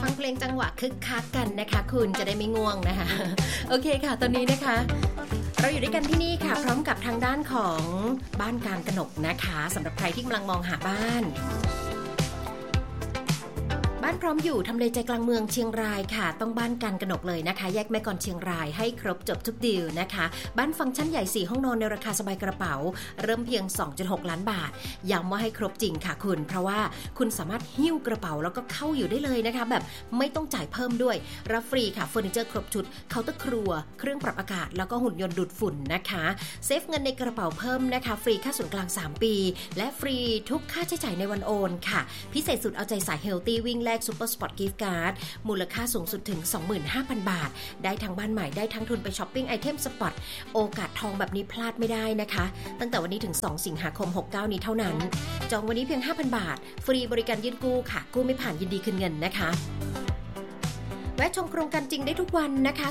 ฟังเพลงจังหวะคึกคักกันนะคะคุณจะได้ไม่ง่วงนะคะโอเคค่ะตอนนี้นะคะเราอยู่ด้วยกันที่นี่ค่ะพร้อมกับทางด้านของบ้านการกนกนะคะสำหรับใครที่กำลังมองหาบ้านพร้อมอยู่ทำเลใจกลางเมืองเชียงรายค่ะต้องบ้านการกนกเลยนะคะแยกแม่กลเชียงรายให้ครบจบทุกดีลนะคะบ้านฟังก์ชันใหญ่4ห้องนอนในราคาสบายกระเป๋าเริ่มเพียง 2.6 ล้านบาทย้ำว่าให้ครบจริงค่ะคุณเพราะว่าคุณสามารถหิ้วกระเป๋าแล้วก็เข้าอยู่ได้เลยนะคะแบบไม่ต้องจ่ายเพิ่มด้วยรับฟรีค่ะเฟอร์นิเจอร์ครบชุดเคาน์เตอร์ครัวเครื่องปรับอากาศแล้วก็หุ่นยนต์ดูดฝุ่นนะคะเซฟเงินในกระเป๋าเพิ่มนะคะฟรีค่าส่วนกลาง3ปีและฟรีทุกค่าใช้จ่ายในวันโอนค่ะพิเศษสุดเอาใจสายเฮลตี้วิ่งแลกซุปเปอร์สปอร์ตกิฟต์การ์ดมูลค่าสูงสุดถึง 25,000 บาทได้ทั้งบ้านใหม่ได้ทั้งทุนไปช้อปปิ้งไอเทมสปอร์ตโอกาสทองแบบนี้พลาดไม่ได้นะคะตั้งแต่วันนี้ถึง2สิงหาคม69นี้เท่านั้นจองวันนี้เพียง 5,000 บาทฟรีบริการยื่นกู้ค่ะกู้ไม่ผ่านยินดีคืนเงินนะคะแวะชมโครงการจริงได้ทุกวันนะคะ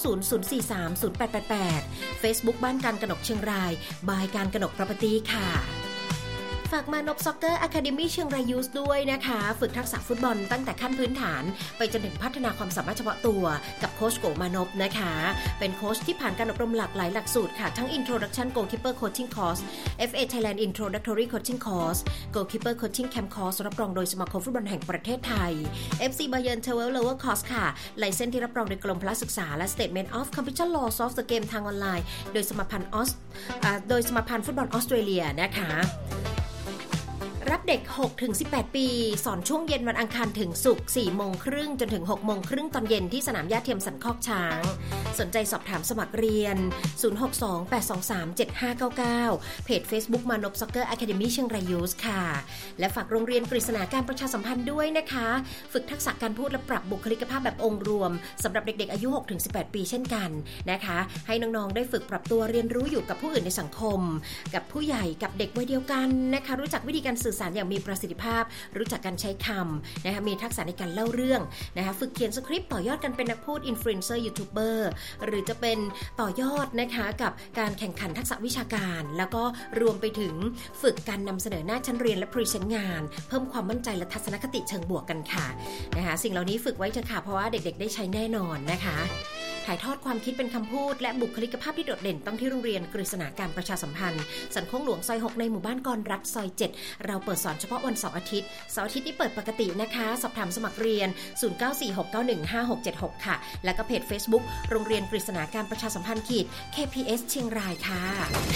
0900430888 Facebook บ้านการกนกเชียงรายบายการกนก Property ค่ะฝากมานพซ็อกเกอร์อะคาเดมี่เชียงรายยูสด้วยนะคะฝึกทักษะฟุตบอลตั้งแต่ขั้นพื้นฐานไปจนถึงพัฒนาความสามารถเฉพาะตัวกับโค้ชโกมานพนะคะเป็นโค้ชที่ผ่านการอบรมหลากหลายหลักสูตรค่ะทั้ง Introduction Goalkeeper Coaching Course FA Thailand Introductory Coaching Course Goalkeeper Coaching Camp Course รับรองโดยสมาคมฟุตบอลแห่งประเทศไทย FC Bayern Travel Lower Course ค่ะไลเซนส์ที่รับรองโดยกรมพละศึกษาและ Statement of Competition Law of the Game ทางออนไลน์โดยสมาพันธ์ฟุตบอลออสเตรเลียนะคะรับเด็ก 6-18 ปีสอนช่วงเย็นวันอังคารถึงศุกร์ 4:30 จนถึง 6:30 ตอนเย็นที่สนามหญ้าเทียมสันคอกช้างสนใจสอบถามสมัครเรียน 062-823-7599 เพจ Facebook มานพซ็อกเกอร์อะคาเดมี่เชียงรายยูสค่ะและฝากโรงเรียนกฤษณาการประชาสัมพันธ์ด้วยนะคะฝึกทักษะการพูดและปรับบุคลิกภาพแบบองค์รวมสำหรับเด็กๆอายุ 6-18 ปีเช่นกันนะคะให้น้องๆได้ฝึกปรับตัวเรียนรู้อยู่กับผู้อื่นในสังคมกับผู้ใหญ่กับเด็กวัยเดียวกันนะคะรู้จักวิธีการสื่อสารอย่างมีประสิทธิภาพรู้จักการใช้คำนะคะมีทักษะในการเล่าเรื่องนะคะฝึกเขียนสคริปต์ต่อยอดกันเป็นนักพูดอินฟลูเอนเซอร์ยูทูบเบอร์หรือจะเป็นต่อยอดนะคะกับการแข่งขันทักษะวิชาการแล้วก็รวมไปถึงฝึกการนำเสนอหน้าชั้นเรียนและพรีเซนต์งานเพิ่มความมั่นใจและทัศนคติเชิงบวกกันค่ะนะคะสิ่งเหล่านี้ฝึกไว้เถอะค่ะเพราะว่าเด็กๆได้ใช้แน่นอนนะคะถ่ายทอดความคิดเป็นคำพูดและบุคลิกภาพที่โดดเด่นต้องที่โรงเรียนกฤษณาการประชาสัมพันธ์สันโค้งหลวงซอย 6ในหมู่บ้านกรรัฐซอย7เราเปิดสอนเฉพาะวันเสาร์อาทิตย์นี่เปิดปกตินะคะสอบถามสมัครเรียน 0946915676 ค่ะและก็เพจ Facebook โรงเรียนกฤษณาการประชาสัมพันธ์KPS เชียงรายค่ะ